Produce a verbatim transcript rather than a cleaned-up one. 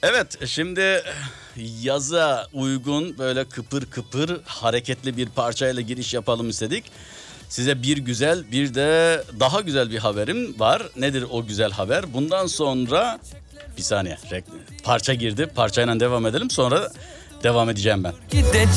Evet, şimdi yaza uygun böyle kıpır kıpır hareketli bir parçayla giriş yapalım istedik. Size bir güzel, bir de daha güzel bir haberim var. Nedir o güzel haber? Bundan sonra bir saniye, parça girdi. Parçayla devam edelim, sonra devam edeceğim ben.